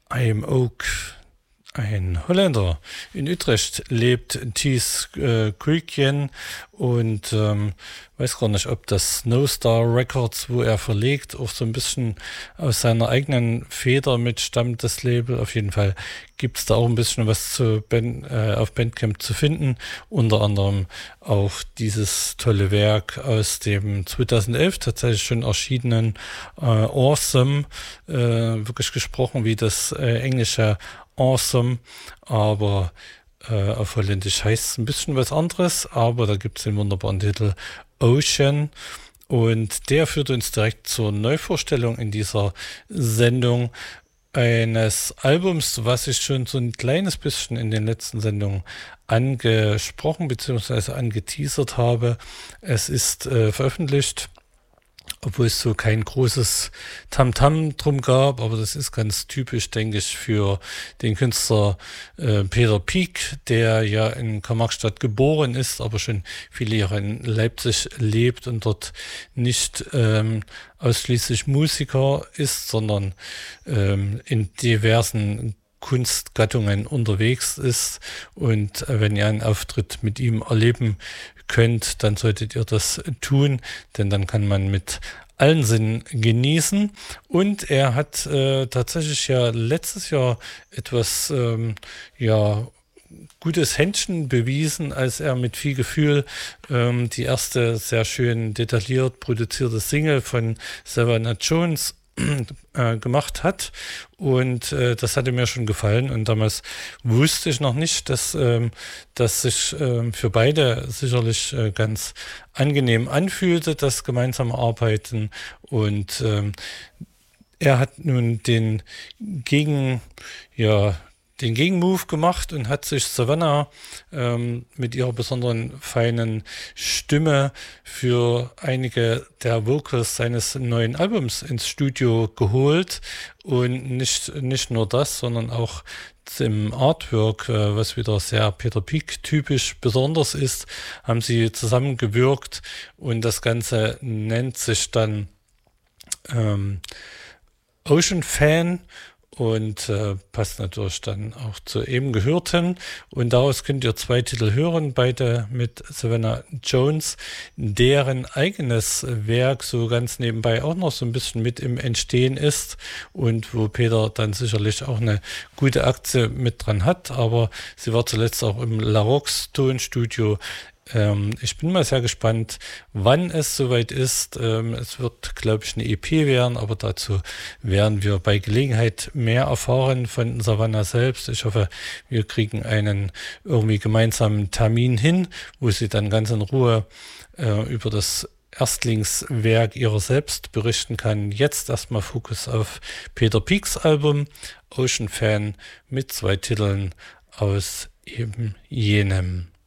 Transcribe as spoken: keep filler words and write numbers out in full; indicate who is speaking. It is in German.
Speaker 1: Im Oak, ein Holländer in Utrecht, lebt Thies äh, Kuikjen und ähm, weiß gar nicht, ob das Snowstar Records, wo er verlegt, auch so ein bisschen aus seiner eigenen Feder mitstammt, das Label. Auf jeden Fall gibt es da auch ein bisschen was zu ben, äh, auf Bandcamp zu finden. Unter anderem auch dieses tolle Werk aus dem zweitausendelf tatsächlich schon erschienenen äh, Awesome, äh, wirklich gesprochen wie das äh, englische Awesome, aber äh, auf Holländisch heißt es ein bisschen was anderes, aber da gibt es den wunderbaren Titel Ocean und der führt uns direkt zur Neuvorstellung in dieser Sendung eines Albums, was ich schon so ein kleines bisschen in den letzten Sendungen angesprochen bzw. angeteasert habe. Es ist äh, veröffentlicht, obwohl es so kein großes Tamtam drum gab, aber das ist ganz typisch, denke ich, für den Künstler äh, Peter Pieck, der ja in Karl-Marx-Stadt geboren ist, aber schon viele Jahre in Leipzig lebt und dort nicht ähm, ausschließlich Musiker ist, sondern ähm, in diversen Kunstgattungen unterwegs ist. Und äh, wenn ihr einen Auftritt mit ihm erleben könnt, dann solltet ihr das tun, denn dann kann man mit allen Sinnen genießen. Und er hat äh, tatsächlich ja letztes Jahr etwas ähm, ja gutes Händchen bewiesen, als er mit viel Gefühl ähm, die erste sehr schön detailliert produzierte Single von Savannah Jones äh, gemacht hat und äh, das hatte mir schon gefallen und damals wusste ich noch nicht, dass ähm, das sich ähm, für beide sicherlich äh, ganz angenehm anfühlte, das gemeinsame Arbeiten und ähm, er hat nun den Gegen, ja, den Gegenmove gemacht und hat sich Savannah ähm, mit ihrer besonderen feinen Stimme für einige der Vocals seines neuen Albums ins Studio geholt und nicht, nicht nur das, sondern auch im Artwork, äh, was wieder sehr Peter Pieck typisch besonders ist, haben sie zusammengewirkt und das Ganze nennt sich dann ähm, Ocean Fan und äh, passt natürlich dann auch zu eben Gehörten. Und daraus könnt ihr zwei Titel hören, beide mit Savannah Jones, deren eigenes Werk so ganz nebenbei auch noch so ein bisschen mit im Entstehen ist und wo Peter dann sicherlich auch eine gute Aktie mit dran hat. Aber sie war zuletzt auch im La Rox Tonstudio. Ähm, ich bin mal sehr gespannt, wann es soweit ist. Ähm, es wird, glaube ich, eine E P werden, aber dazu werden wir bei Gelegenheit mehr erfahren von Savannah selbst. Ich hoffe, wir kriegen einen irgendwie gemeinsamen Termin hin, wo sie dann ganz in Ruhe äh, über das Erstlingswerk ihrer selbst berichten kann. Jetzt erstmal Fokus auf Peter Piecks Album Ocean Fan mit zwei Titeln aus eben jenem.